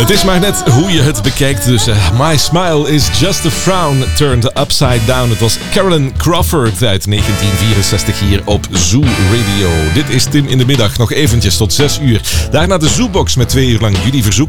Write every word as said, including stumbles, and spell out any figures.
Het is maar net hoe je het bekijkt. Dus uh, My Smile is Just a Frown Turned Upside Down. Het was Carolyn Crawford uit negentien vierenzestig hier op Zoo Radio. Dit is Tim in de Middag. Nog eventjes tot zes uur. Daarna de Zoobox met twee uur lang jullie verzoeken.